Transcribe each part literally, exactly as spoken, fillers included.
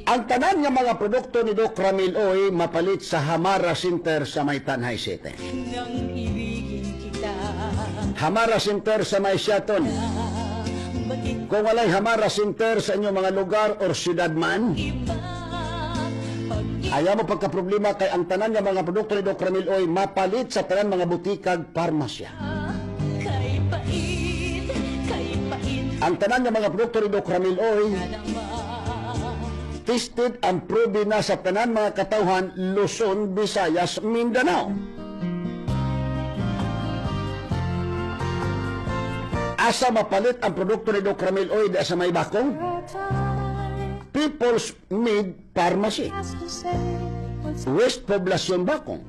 Ang tanan nga mga produkto ni Doc Ramil Oy mapalit sa Hamara Center sa may Tanay City. Hamara Center sa may Siaton. Kung walay Hamara Center sa inyong mga lugar or syudad man, ayaw mo pagka-problema kay ang tanan nga mga produkto ni Doc Ramil Oy mapalit sa tanan mga butikag parmasya. Ang tanan nga mga produkto ni Doc Ramil Oy tested and proven na sa tanan mga katawhan Luzon, Visayas, Mindanao. Asa mapalit ang produkto ni Doc Ramil Oy sa may bakong? People's Made Pharmacy, West Poblacion, Bakong.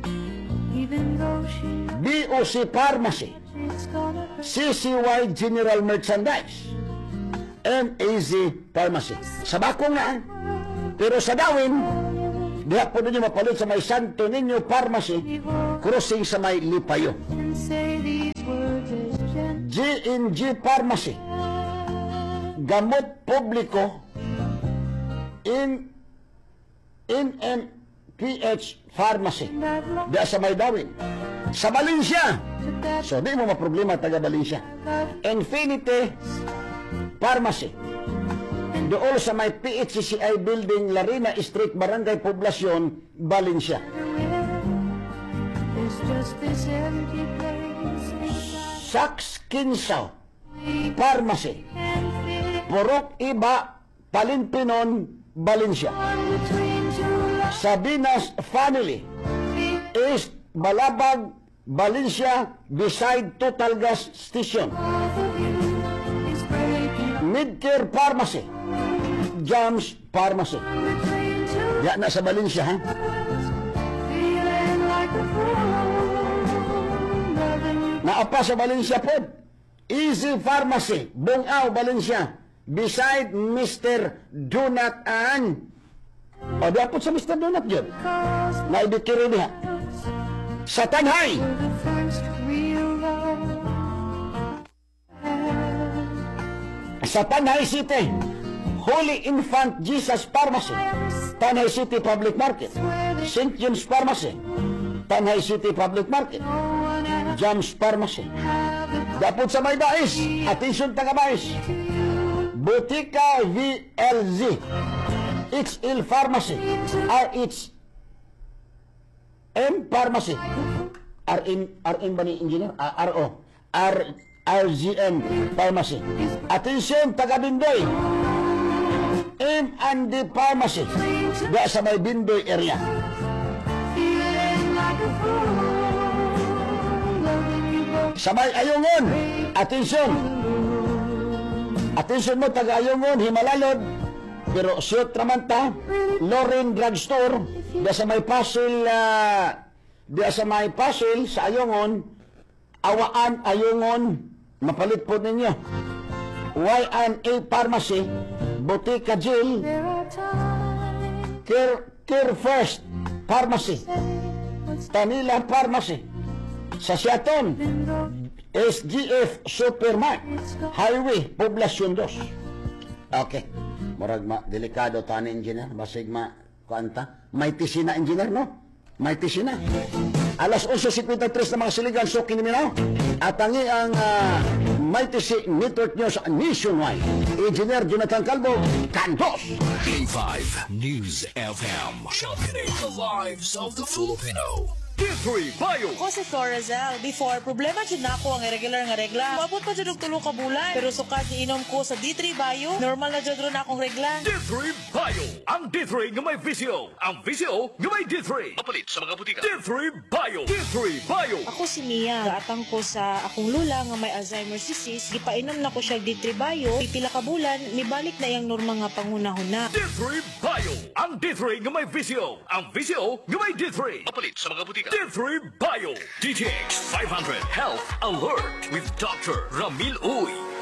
B O C Pharmacy, C C Y General Merchandise, M A Z Pharmacy. Sa Bakong na, pero sa Dawin, diha po ninyo mapalit sa may Santo Niño Pharmacy, crossing sa may Lipayo. G and G Pharmacy, gamot publiko, in in N P H Pharmacy, diha sa may Dawin. Sa Valencia, so di mo maproblema taga Valencia, Infinity Pharmacy, doon sa may P H C C I Building, Larina Street, Barangay Poblacion, Valencia. Saks Kinsaw Pharmacy, Purok Iba, Palimpinon, Valencia. Sabinas Family, East Balabag, Valencia, beside Total Gas Station. Midcare Pharmacy, Jams Pharmacy. Ya na sa Valencia, ha? Naapa sa Valencia po. Easy Pharmacy, Bungaw, Valencia, beside Mister Donut and o dapat sa Mister Donut yun. Naibikiri niya. Sa Tanhay, sa Tanhay City, Holy Infant Jesus Pharmacy, Tanhay City Public Market. Saint James Pharmacy, Tanhay City Public Market. Jams Pharmacy. Dapat sa may Bais, atensyon taga Bais, Butika V L Z, H L Pharmacy, R H M Pharmacy, R N R N ba ni engineer? Uh, R O R R G M Pharmacy. Atensyon taga Bindoy, M and D Pharmacy, da sa may Bindoy area. Sa may Ayungon, atensyon. Atensyon mo taga Ayungon, Himalalod, pero siyot naman ta, Loren Drugstore, da sa may Pasil, uh, da sa may Pasil, sa Ayungon, Awaan, Ayungon, mapalit po ninyo. Y and A Pharmacy, Botica Jill, Care, Care First Pharmacy, Tanila Pharmacy. Sa Siaton, S G F Supermart, Highway, Poblacion two. Okay. Murag ma, delikado ta ni engineer. Basig ma, kuanta. May tisina, engineer, no? May tisina. Alas eleven fifty-three na mga siligan, so kiniminaw. At tangi ang uh, May Tisi Network News Nationwide. Engineer Jonathan Calvo, Cantos. A five News F M. Championing the lives of the Filipino. D three Bio. Ako si Florazal. Before, problema dyan na ako ang irregular nga regla. Mabot pa dyan og tulo ka bulan. Pero sukat ni inom ko sa D three Bio, normal na dyan ron akong regla. D three Bio. Ang D three nga may visio. Ang visio nga may D three. Mapalit sa mga butika. D three Bio. D three Bio. Ako si Mia. Gaatang ko sa akong lula nga may Alzheimer's disease. Gipainom na ko siya D three Bio. Pipila ka bulan, mibalik na iyang norma nga pangunahuna. D three Bio. Ang D three nga may visio. Ang visio nga may D three. Mapalit sa mga butika. D three Bio. D T X five hundred Health Alert with Doctor Ramil Uy.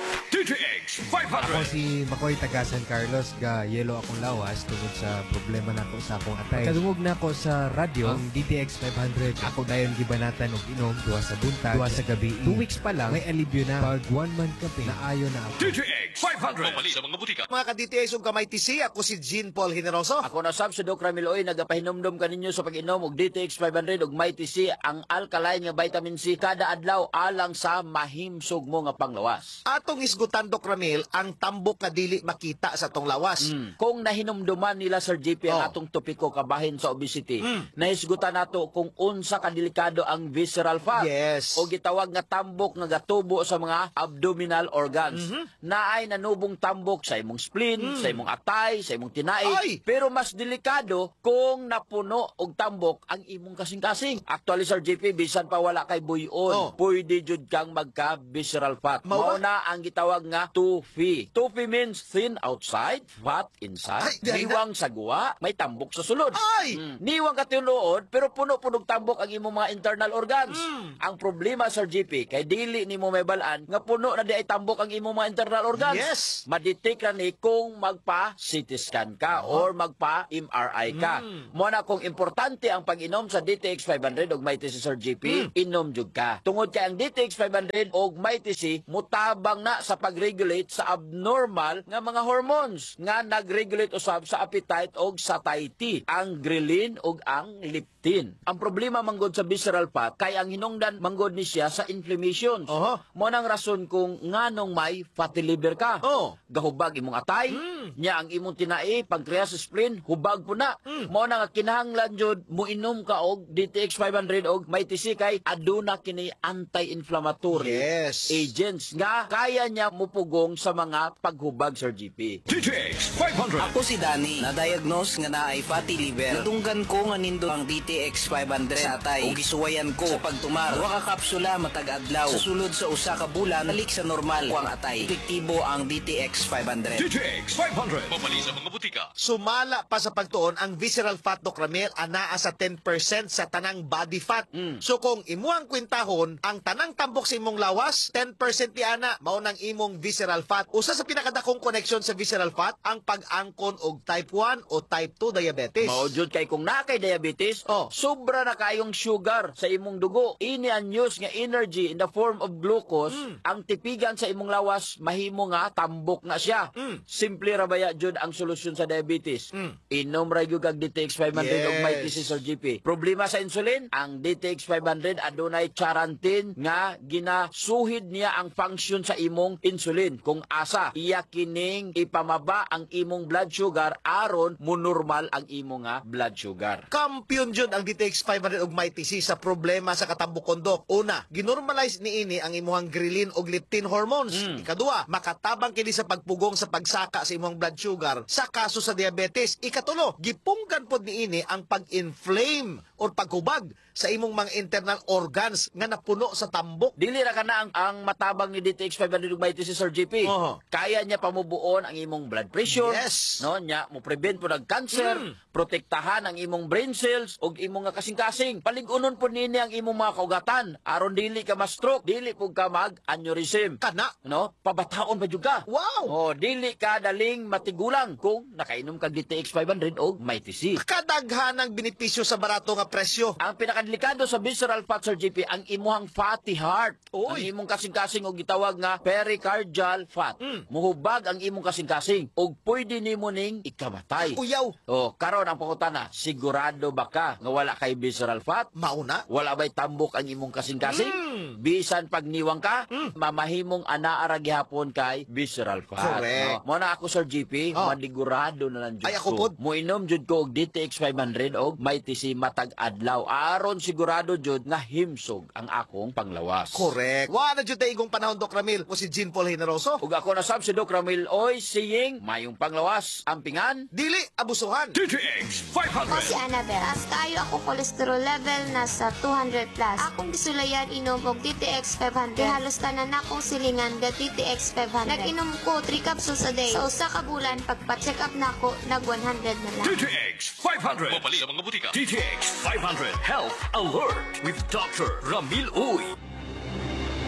D T X five Ako hundred. si Makoy taga San Carlos, ga yelo akong lawas tungod sa problema nako sa akong atay. Kadungog na ako sa radyo ang D T X five hundred. Ako dayon gibanatan og inom duha sa buntag, duha sa gabi. Two weeks pa lang may alibyo na. Pag one month campaign na ayo na ako. D T X five hundred. Mapali sa mga butika. Mga ka-D T X ug kamay T C, ako si Jean Paul Generoso. Ako na sab si Doc Ramiloy, nagapahinomdom kaninyo sa pag-inom og D T X five hundred ug May T C, ang alkaline nga vitamin C kada adlaw alang sa mahimsog mo nga panglawas. Atong isgutan, Doc Ramil, ang tambok nga dili makita sa tong lawas. Mm. Kung nahinumduman nila Sir J P ang Oh. atong topiko kabahin sa obesity, Mm. nahisgutan nato kung unsa kadelikado ang visceral fat Yes. o gitawag nga tambok nga gatubo sa mga abdominal organs. Mhm. Naay nanubong tambok sa imong spleen, Mm. sa imong atay, sa imong tinai, Ay! pero mas delikado kung napuno og tambok ang imong kasing-kasing. Actually Sir J P, bisan pa wala kay buyon, Oh. pwede jud kang magka visceral fat. Mao Mao na ang gitawag nga tofu. Tofu means thin outside, fat inside. Ay, di- Niwang sa guwa, may tambok sa sulod. Ay! Mm. Niwang ka tinuod, pero puno-punog tambok ang imong mga internal organs. Mm. Ang problema Sir G P, kay dili nimo may balaan nga puno na di ay tambok ang imong mga internal organs. Yes. Madetect ra ni kung magpa-C T scan ka or magpa-M R I ka. Mm. Mo na kung importante ang pag-inom sa D T X five hundred og May T C Sir G P, Mm. inom jud ka. Tungod kay ang D T X five hundred og May T C mutabang na sa pag-regulate sa abnormal nga mga hormones nga nag-regulate usab sa appetite og satiety, ang ghrelin og ang leptin. Ang problema manggod sa visceral fat kay ang hinungdan manggod ni siya sa inflammations. Oho. Mo nang rason kung nganong may fatty liver ka. Oh. Gahubag imong atay, Mm. nya ang imong tinai, pancreas, spleen, hubag po na. Mo na nga kinahanglan jud muinom ka og D T X five hundred og May T C kay aduna kini anti-inflammatory Yes. agents nga kaya niya mupugong sa mga paghubag Sir G P. D T X five hundred. Ako si Danny, na-diagnose nga naay fatty liver. Nadunggan ko nga nindo ang D T X five hundred sa atay. Ug gisuwayan ko sa pagtumar. Duha ka kapsula matag adlaw. Sa sulod sa usa ka bulan, balik sa normal ko ang atay. Epektibo ang D T X five hundred. D T X five hundred. Mapali sa mga butika. Sumala pa sa pagtuon ang visceral fat, Doc Ramil, anaa sa ten percent sa tanang body fat. So kung imuang kwintahon, ang tanang tambok sa imong lawas, ten percent di ana, mao nang imong visceral fat. Usa sa pinakadakong connection sa visceral fat, ang pag-angkon og type one o type two diabetes. Mao jud kay kung na kay diabetes, Oh. sobra na kayong sugar sa imong dugo. Ini ang news nga energy in the form of glucose, ang tipigan sa imong lawas mahimo nga tambok na siya. Mm. Simple ra baya jud ang solusyon sa diabetes. Mm. Inom ra gyud kag D T X five hundred og May T C Yes. Sir G P. Problema sa insulin, ang D T X five hundred adunay charantin nga ginasuhid niya ang function sa imong insulin. Kung asa iya kining ipamaba ang imong blood sugar aron mo normal ang imong nga blood sugar. Kampiyon jud ang D T X five hundred og May T C sa problema sa katambukon, Dok. Una, ginormalize niini ang imuhang ghrelin og leptin hormones. Mm. Ikaduha, makatabang kini sa pagpugong sa pagsaka sa imong blood sugar sa kaso sa diabetes. Ikatulo, gipunggan pod niini ang pag-inflame o paghubag sa imong mga internal organs nga napuno sa tambok. Dili ra kana ang, ang matabang ni D T X five hundred og May T C Sir G P. Oho. Kaya niya pamubuon ang imong blood pressure. Yes. No, nya mo prevent po ng cancer, Mm. protektahan ang imong brain cells ug imong nga kasing-kasing. Palig-unon po nini ang imong mga kaugatan aron dili ka ma-stroke, dili pug ka mag-aneurysm. Kana. No? Pabataon pa jud ka. Wow! Oh, dili ka daling matigulang kung nakainom kag D T X five hundred og May T C. Kadaghanang benepisyo sa barato nga presyo. Ang pinakadelikado sa visceral fat, Sir G P, ang imuhang fatty heart. Oy. Ang imong kasing-kasing og gitawag nga pericardial fat. Mm. Muhubag ang imong kasing-kasing og pwede nimo ning ikamatay. Uyaw, Oh, karon ang pangutana, sigurado ba ka nga wala kay visceral fat? mauna. Wala ba'y tambok ang imong kasing-kasing? Mm. Bisan pag niwang ka, mamahimong anaara gihapon kay visceral fat. Correct. No? Mo na ako Sir G P, Oh. manigurado na lang jud Ay, ako ko. pod. Muinom jud ko og D T X five hundred og May T C matag adlaw. Aron sigurado jud nga himsog ang akong panglawas. Correct. Wa na jud igong panahon, Doc Ramil. Ko si Jean Paul Generoso. Ug ako na sab si Doc Ramil Oy siying mayong panglawas ampingan. Dili abusuhan. D T X five Ako hundred. si Annabelle. Taas kayo ako cholesterol level nasa two hundred plus. Akong gisulayan inom og D T X five hundred. Halos tanan akong silingan ga D T X five hundred. Nag-inom ko three capsules a day. Sa usa ka bulan pagpa-check up nako nag one hundred na lang. D T X five hundred. Mapali sa mga butika. D T X five hundred Health Alert with Doctor Ramil Uy.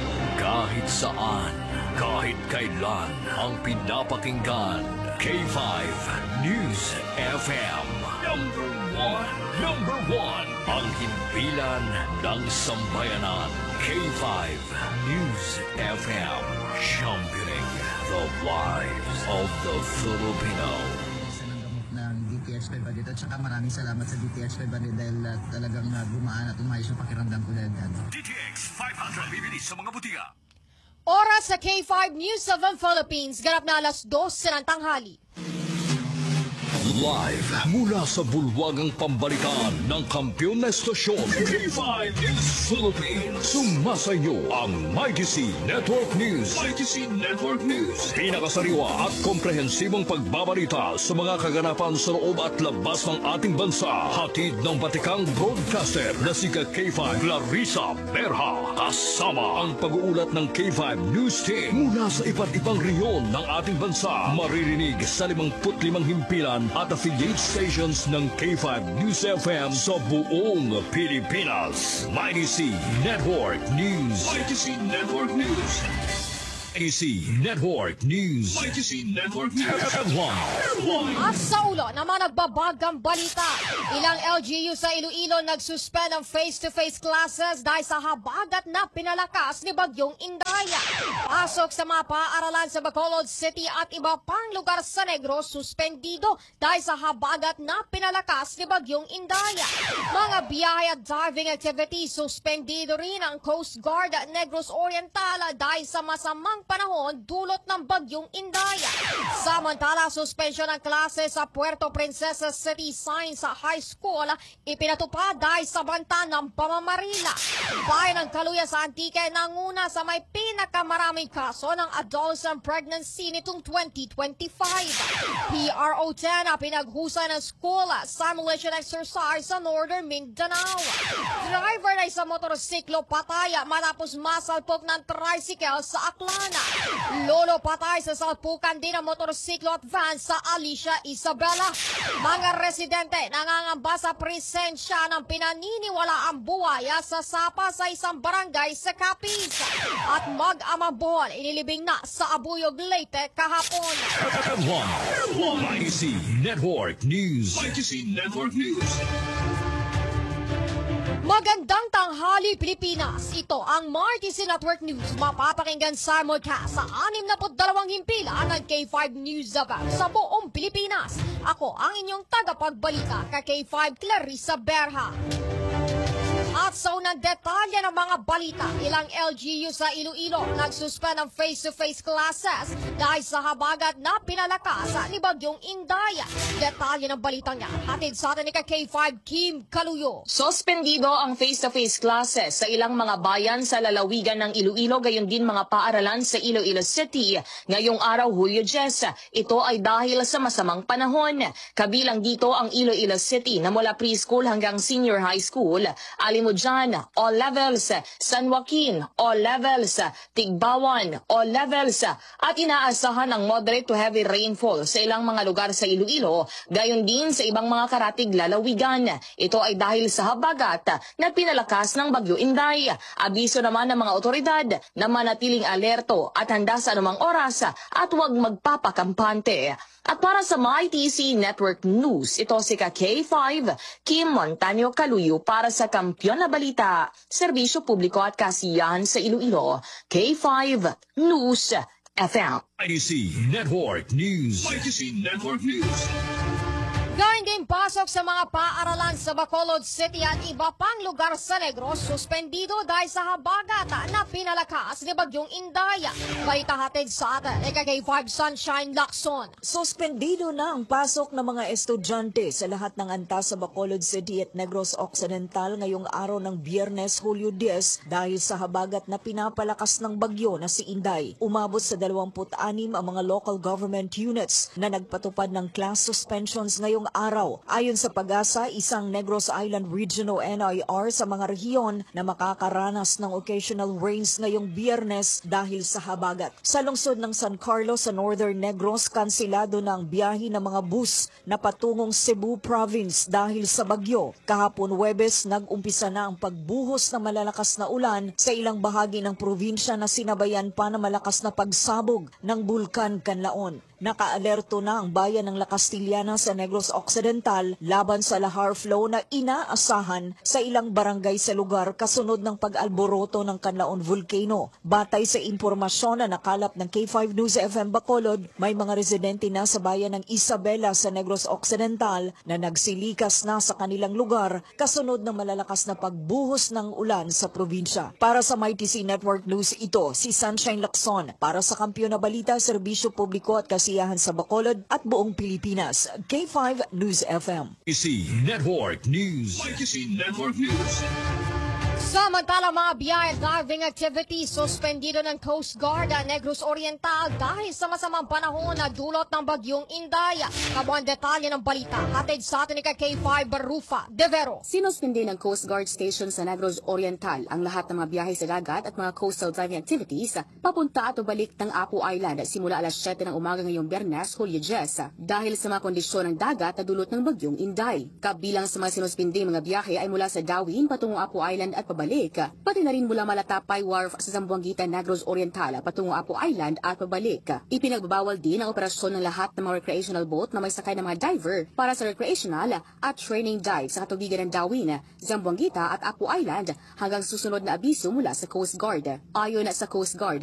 Kahit saan, kahit kailan, ang pinapakinggan. K five News F M. Number one. Number one. Ang himpilan ng sambayanan. K five News F M. Championing the lives of the Filipino. Isa ng gamot ng D T X five hundred at saka maraming salamat sa D T X five hundred dahil uh, talagang uh, gumaan at umayos yung pakiramdam ko dahil dyan. D T X five hundred. Bibili sa mga butika. Oras sa K five News of the Philippines, ganap na alas dos ng tanghali. Live mula sa bulwagang pambalikan ng kampiyon na estasyon K five News Philippines. Sumasayo ang Mighty C Network News. Mighty C Network News. Pinakasariwa at komprehensibong pagbabalita sa mga kaganapan sa loob at labas ng ating bansa. Hatid ng batikang broadcaster na si K five Clarissa Berha. Kasama ang pag-uulat ng K five News Team mula sa iba't ibang rehiyon ng ating bansa. Maririnig sa limangput limang himpilan at affiliate stations ng K five News F M sa buong Pilipinas. Mighty C Network News. Mighty C Network News. Mighty C Network News. Mighty C Network News. Headline. At sa ulo naman nagbabagang balita. Ilang L G U sa Iloilo nagsuspend ng face-to-face classes dahil sa habagat na pinalakas ni Bagyong Indaya. Pasok sa mga paaralan sa Bacolod City at iba pang lugar sa Negros suspendido dahil sa habagat na pinalakas ni Bagyong Indaya. Mga biyahe at diving activities suspendido rin ang Coast Guard at Negros Oriental dahil sa masamang panahon dulot ng Bagyong Indaya. Samantala, suspension ng klase sa Puerto Princesa City Science High School ipinatupad dahil sa banta ng pamamarila. Bayan ng Kaluya sa Antique nanguna sa may pinakamaraming kaso ng adolescent pregnancy nitong twenty twenty-five. P R O ten pinaghusa ng school simulation exercise sa Northern Mindanao. Driver na isang motorsiklo pataya matapos masalpok ng tricycle sa Aklan. Lolo patay sa salpukan din ang motorsiklo at van sa Alicia Isabela. Mga residente nangangamba sa presensya ng pinaniniwalaang buwaya sa sapa sa isang barangay sa Capiz. At mag-amang Bohol inilibing na sa Abuyog, Leyte kahapon. Headline. Mighty C Network News. Mighty C Network News. Magandang tanghali, Pilipinas. Ito ang Mighty C Network News. Mapapakinggan simulcast sa anim na dalawang himpilan ng K five News F M sa buong Pilipinas. Ako ang inyong tagapagbalita ka K five Clarissa Berha. At sa unang detalye ng mga balita, ilang L G U sa Iloilo nagsuspend ng face-to-face classes dahil sa habagat na pinalakas ni Bagyong Indaya. Detalye ng balitang niya, hatid sa atin ni K five Kim Kaluyo. Suspendido ang face-to-face classes sa ilang mga bayan sa lalawigan ng Iloilo, gayon din mga paaralan sa Iloilo City ngayong araw Hulyo ten. Ito ay dahil sa masamang panahon. Kabilang dito ang Iloilo City na mula preschool hanggang senior high school, Alimujan, all levels, San Joaquin, all levels, Tigbawan, all levels, at inaasahan ang moderate to heavy rainfall sa ilang mga lugar sa Iloilo, gayon din sa ibang mga karatig lalawigan. Ito ay dahil sa habagat na pinalakas ng Bagyo Inday. Abiso naman ng mga otoridad na manatiling alerto at handa sa anumang oras at huwag magpapakampante. At para sa Mighty C Network News, ito si K five Kim Montaño Kaluyo para sa Kampiyon na Balita, Serbisyo Publiko at Kasiyahan sa Iloilo, K five News F M. Mighty C Network News. Mighty C Network News. Gayun din pasok sa mga paaralan sa Bacolod City at iba pang lugar sa Negros suspendido dahil sa habagat na pinalakas ni Bagyong Indaya. Balita hatid sa atin ni K five Sunshine Lacson. Suspendido na ang pasok ng mga estudyante sa lahat ng antas sa Bacolod City at Negros Occidental ngayong araw ng Biyernes, Hulyo ten dahil sa habagat na pinapalakas ng bagyo na si Inday. Umabot sa dalawampu't anim ang mga local government units na nagpatupad ng class suspensions ngayong ngayong araw. Ayon sa Pag-asa, isang Negros Island Region o N I R sa mga rehiyon na makakaranas ng occasional rains ngayong Biyernes dahil sa habagat. Sa lungsod ng San Carlos sa Northern Negros, kansilado ng biyahe ng mga bus na patungong Cebu Province dahil sa bagyo. Kahapon Huwebes, nag-umpisa na ang pagbuhos ng malalakas na ulan sa ilang bahagi ng probinsya na sinabayan pa ng malakas na pagsabog ng Bulkan Kanlaon. Nakaalerto na ang bayan ng La Castillana sa Negros Occidental laban sa lahar flow na inaasahan sa ilang barangay sa lugar kasunod ng pag-alboroto ng Kanlaon Volcano. Batay sa impormasyon na nakalap ng K five News F M Bacolod, may mga residente na sa bayan ng Isabela sa Negros Occidental na nagsilikas na sa kanilang lugar kasunod ng malalakas na pagbuhos ng ulan sa probinsya. Para sa M I T C Network News, ito si Sunshine Lacson para sa Kampiyon na Balita, Serbisyo Publiko at Kasiyahan sa Bacolod at buong Pilipinas. K five News F M. Y C Network News. Y C Network News. Samantala, mga biyahe diving activities suspendido ng Coast Guard at Negros Oriental dahil sa masamang panahon na dulot ng bagyong Indaya. Kabuang detalye ng balita, hatid sa atin ni K five Barufa De Vero. Sinuspindi ng Coast Guard Station sa Negros Oriental ang lahat ng mga biyahe sa dagat at mga coastal diving activities papunta at balik ng Apo Island simula alas siyete ng umaga ngayong Biyernes, Hulyo diyes, dahil sa mga kondisyon ng dagat na dulot ng bagyong Inday. Kabilang sa mga sinuspindi mga biyahe ay mula sa Dawin patungo Apo Island at pabalik, pati na rin mula Malatapay Wharf sa Zamboanguita, Negros Oriental patungo Apo Island at pabalik. Ipinagbabawal din ang operasyon ng lahat ng mga recreational boat na may sakay ng mga diver para sa recreational at training dive sa katubigan ng Dawin, Zamboanguita at Apo Island hanggang susunod na abiso mula sa Coast Guard. Ayon sa Coast Guard,